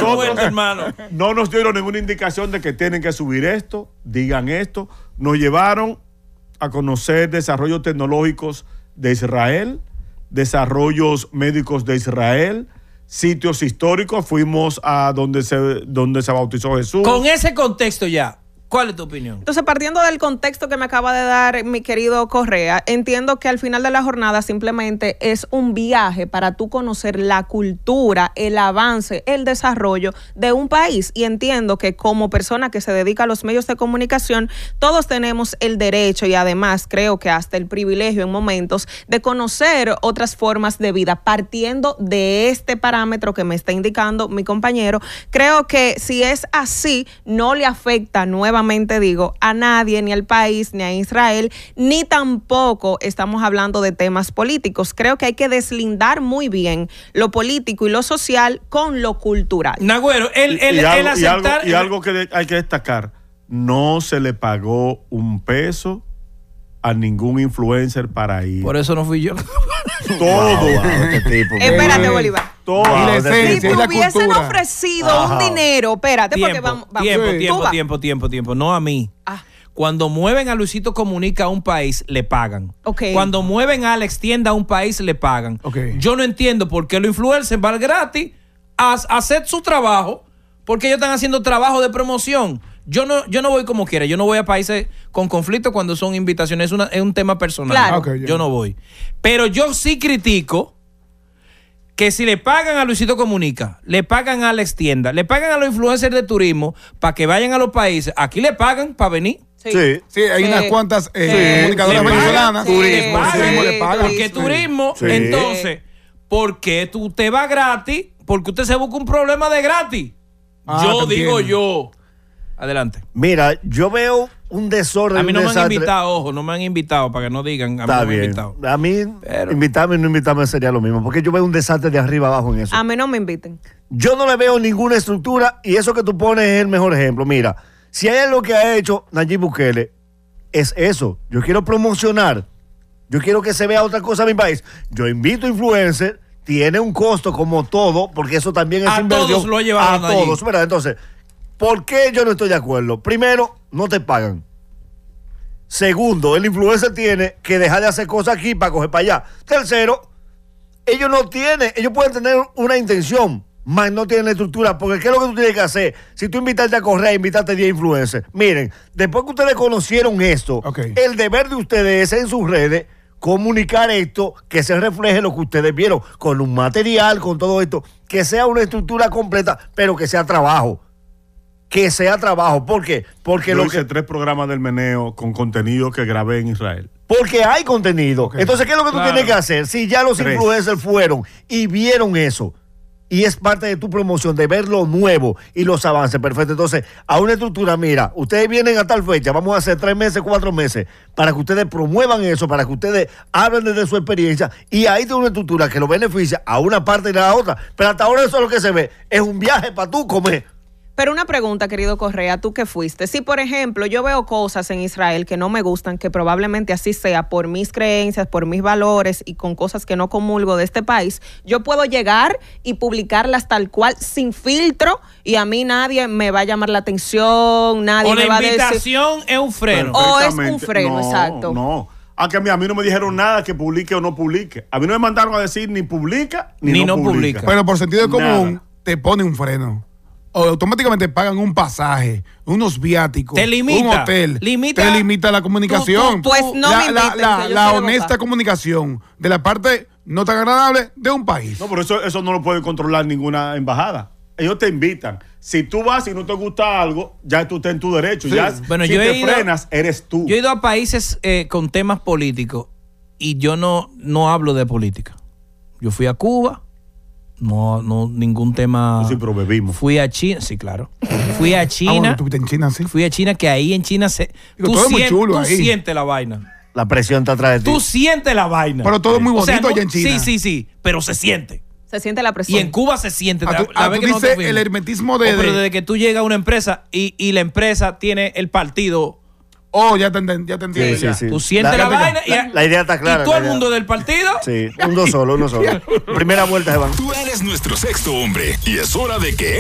nosotros, hermano. No nos dieron ninguna indicación de que tienen que subir esto, digan esto. Nos llevaron a conocer desarrollos tecnológicos de Israel, desarrollos médicos de Israel, sitios históricos. Fuimos a donde se bautizó Jesús. Con ese contexto ya, ¿cuál es tu opinión? Entonces, partiendo del contexto que me acaba de dar mi querido Correa, entiendo que al final de la jornada simplemente es un viaje para tú conocer la cultura, el avance, el desarrollo de un país. Y entiendo que como persona que se dedica a los medios de comunicación, todos tenemos el derecho y además creo que hasta el privilegio en momentos de conocer otras formas de vida. Partiendo de este parámetro que me está indicando mi compañero, creo que si es así, no le afecta nuevamente, digo, a nadie, ni al país, ni a Israel, ni tampoco estamos hablando de temas políticos. Creo que hay que deslindar muy bien lo político y lo social con lo cultural. Nagüero, el aceptar... Y algo que hay que destacar, no se le pagó un peso a ningún influencer para ir. Por eso no fui yo. Todo. Espérate, Bolívar. Todo. Si te hubiesen ofrecido un dinero, espérate, porque vamos. Tiempo. No a mí. Cuando mueven a Luisito Comunica a un país, le pagan. Okay. Cuando mueven a Alex Tienda a un país, le pagan. Okay. Yo no entiendo por qué los influencers van gratis a hacer su trabajo, porque ellos están haciendo trabajo de promoción. Yo no voy como quiera. Yo no voy a países con conflicto cuando son invitaciones. Es un tema personal. Claro. Okay, yo no voy. Pero yo sí critico que si le pagan a Luisito Comunica, le pagan a Alex Tienda, le pagan a los influencers de turismo para que vayan a los países, aquí le pagan para venir. Sí, hay unas cuantas comunicadoras venezolanas. Turismo le pagan. Porque turismo, entonces, ¿por qué tú te vas gratis? Porque usted se busca un problema de gratis. Yo digo yo. Adelante. Mira, yo veo un desorden. A mí no me han invitado, ojo, no me han invitado para que no digan. A mí no me han invitado. A mí, invitarme y no invitarme sería lo mismo, porque yo veo un desastre de arriba abajo en eso. A mí no me inviten. Yo no le veo ninguna estructura y eso que tú pones es el mejor ejemplo. Mira, si hay algo que ha hecho Nayib Bukele, es eso. Yo quiero promocionar. Yo quiero que se vea otra cosa en mi país. Yo invito a influencers, tiene un costo como todo, porque eso también es inversión. A todos lo ha llevado a todos, ¿verdad? Entonces, ¿por qué yo no estoy de acuerdo? Primero, no te pagan. Segundo, el influencer tiene que dejar de hacer cosas aquí para coger para allá. Tercero, ellos pueden tener una intención, mas no tienen la estructura, porque ¿qué es lo que tú tienes que hacer? Si tú invitaste a Correa, invitaste a 10 influencers. Miren, después que ustedes conocieron esto, el deber de ustedes es en sus redes comunicar esto, que se refleje lo que ustedes vieron, con un material, con todo esto, que sea una estructura completa, pero que sea trabajo. Que sea trabajo. ¿Por qué? Porque yo hice 3 programas del meneo con contenido que grabé en Israel. Porque hay contenido. Entonces, ¿qué es lo que tú tienes que hacer? Si ya los influencers fueron y vieron eso, y es parte de tu promoción, de ver lo nuevo y los avances, perfecto. Entonces, a una estructura, mira, ustedes vienen a tal fecha, vamos a hacer 3 meses, 4 meses, para que ustedes promuevan eso, para que ustedes hablen desde su experiencia, y ahí tiene una estructura que lo beneficia a una parte y a la otra. Pero hasta ahora eso es lo que se ve, es un viaje para tú comer. Pero una pregunta, querido Correa, tú que fuiste. Si, por ejemplo, yo veo cosas en Israel que no me gustan, que probablemente así sea por mis creencias, por mis valores y con cosas que no comulgo de este país, yo puedo llegar y publicarlas tal cual, sin filtro, y a mí nadie me va a llamar la atención, nadie me va a decir... O la invitación es un freno. O es un freno, exacto. No. Aunque a mí no me dijeron nada que publique o no publique. A mí no me mandaron a decir ni publica ni no publica. Pero por sentido común, te pone un freno. O automáticamente pagan un pasaje, unos viáticos, un hotel, te limita la comunicación. Pues no me inviten, la honesta comunicación de la parte no tan agradable de un país. No, pero eso no lo puede controlar ninguna embajada. Ellos te invitan. Si tú vas y no te gusta algo, ya tú estás en tu derecho. Sí. Ya, bueno, si te frenas, eres tú. Yo he ido a países con temas políticos y yo no hablo de política. Yo fui a Cuba. No, ningún tema. Sí, pero bebimos. Fui a China, sí, claro. Fui a China. Bueno, tú en China, sí. Fui a China, que ahí en China tú sientes la vaina. La presión está atrás de ti. Tú sientes la vaina. Pero todo es muy bonito allá en China. Sí, pero se siente. Se siente la presión. Y en Cuba se siente. Tú dices el hermetismo de... Pero desde que tú llegas a una empresa y la empresa tiene el partido... Oh, ya te entiendo. Sí. Tú sientes la vaina la idea está clara. Y todo el mundo del partido. Sí, uno solo. Primera vuelta se van. Tú eres nuestro sexto hombre y es hora de que